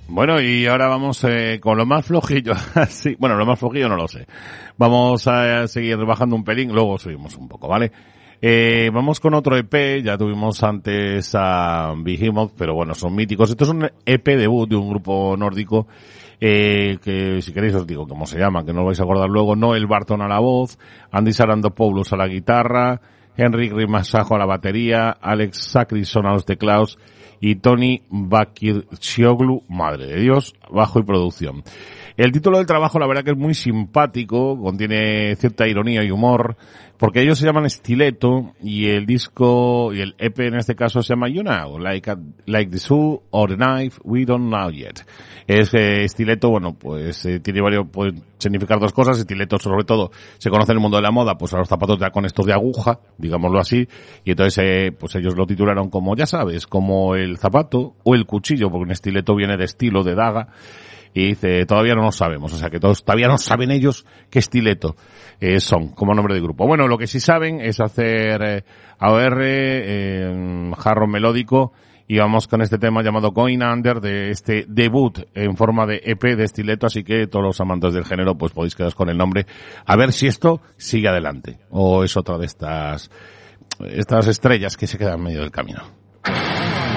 Bueno, y ahora vamos con lo más flojillo. Sí, bueno, lo más flojillo no lo sé. Vamos a seguir bajando un pelín, luego subimos un poco, ¿vale? Vamos con otro EP, ya tuvimos antes a Behemoth, pero bueno, son míticos. Esto es un EP debut de un grupo nórdico, que si queréis os digo cómo se llama, que no os vais a acordar luego. Noel Barton a la voz, Andy Sarandopoulos a la guitarra, Henrik Rimasajo a la batería, Alex Sacrison a los teclados y Tony Bakircioglu, madre de Dios, bajo y producción. El título del trabajo la verdad que es muy simpático, contiene cierta ironía y humor, porque ellos se llaman Stiletto y el disco, y el EP en este caso se llama You Know, Like the Zoo or the Knife, We Don't Know Yet. Es Stiletto, bueno, pues tiene varios, puede significar dos cosas. Stiletto sobre todo se conoce en el mundo de la moda, pues a los zapatos ya con estos de aguja, digámoslo así, y entonces pues ellos lo titularon como, ya sabes, como el zapato o el cuchillo, porque un stiletto viene de estilo, de daga. Y dice, todavía no lo sabemos, o sea que todavía no saben ellos qué stiletto son, como nombre de grupo. Bueno, lo que sí saben es hacer AOR, jarro melódico, y vamos con este tema llamado Going Under, de este debut en forma de EP de Stiletto, así que todos los amantes del género pues podéis quedaros con el nombre, a ver si esto sigue adelante, o es otra de estas estrellas que se quedan en medio del camino.